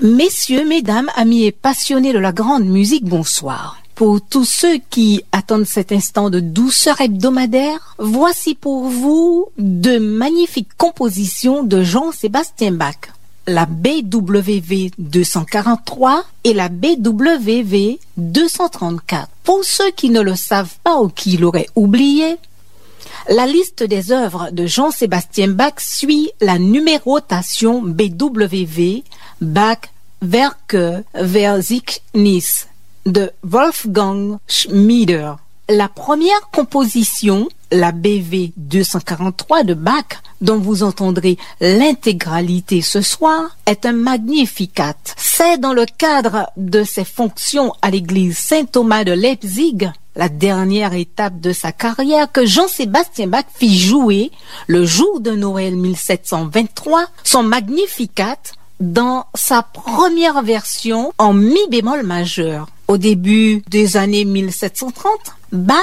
Messieurs, mesdames, amis et passionnés de la grande musique, bonsoir. Pour tous ceux qui attendent cet instant de douceur hebdomadaire, voici pour vous deux magnifiques compositions de Jean-Sébastien Bach. La BWV 243 et la BWV 234. Pour ceux qui ne le savent pas ou qui l'auraient oublié, la liste des œuvres de Jean-Sébastien Bach suit la numérotation BWV, Bach Werke Verzichtnis de Wolfgang Schmieder. La première composition, la BV 243 de Bach, dont vous entendrez l'intégralité ce soir, est un Magnificat. C'est dans le cadre de ses fonctions à l'église Saint-Thomas de Leipzig, la dernière étape de sa carrière, que Jean-Sébastien Bach fit jouer, le jour de Noël 1723, son Magnificat dans sa première version en mi bémol majeur. Au début des années 1730, Bach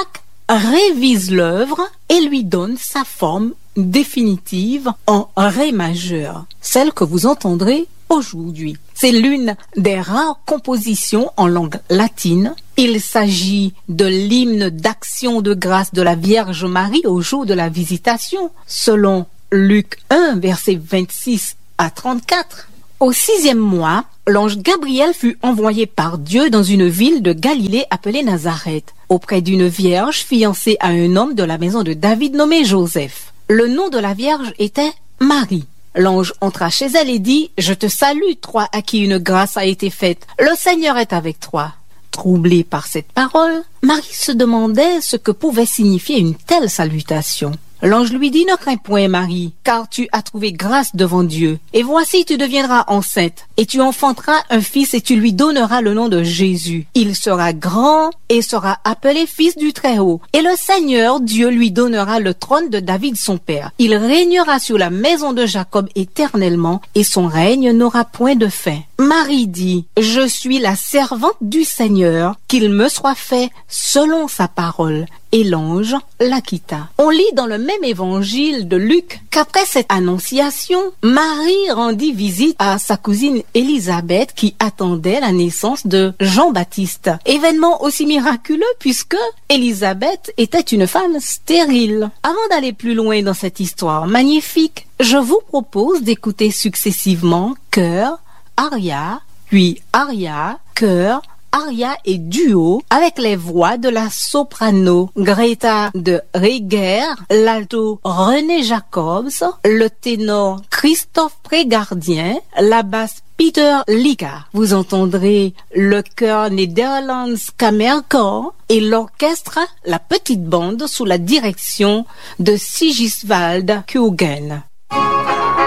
révise l'œuvre et lui donne sa forme définitive en ré majeur, celle que vous entendrez aujourd'hui. C'est l'une des rares compositions en langue latine. Il s'agit de l'hymne d'action de grâce de la Vierge Marie au jour de la visitation, selon Luc 1, versets 26 à 34. Au 6e mois, l'ange Gabriel fut envoyé par Dieu dans une ville de Galilée appelée Nazareth, auprès d'une vierge fiancée à un homme de la maison de David nommé Joseph. Le nom de la vierge était Marie. L'ange entra chez elle et dit « Je te salue, toi à qui une grâce a été faite. Le Seigneur est avec toi. » Troublée par cette parole, Marie se demandait ce que pouvait signifier une telle salutation. L'ange lui dit « Ne crains point, Marie, car tu as trouvé grâce devant Dieu. Et voici, tu deviendras enceinte, et tu enfanteras un fils, et tu lui donneras le nom de Jésus. Il sera grand et sera appelé fils du Très-Haut. Et le Seigneur, Dieu, lui donnera le trône de David son père. Il régnera sur la maison de Jacob éternellement, et son règne n'aura point de fin. » Marie dit « Je suis la servante du Seigneur, qu'il me soit fait selon sa parole. » Et l'ange la quitta. On lit dans le même évangile de Luc qu'après cette annonciation, Marie rendit visite à sa cousine Élisabeth qui attendait la naissance de Jean-Baptiste. Événement aussi miraculeux puisque Élisabeth était une femme stérile. Avant d'aller plus loin dans cette histoire magnifique, je vous propose d'écouter successivement chœur, aria, puis aria, chœur, aria et duo avec les voix de la soprano Greta de Reger, l'alto René Jacobs, le ténor Christophe Prégardien, la basse Peter Liga. Vous entendrez le chœur Nederlands Kammerchor et l'orchestre La Petite Bande sous la direction de Sigiswald Kugen.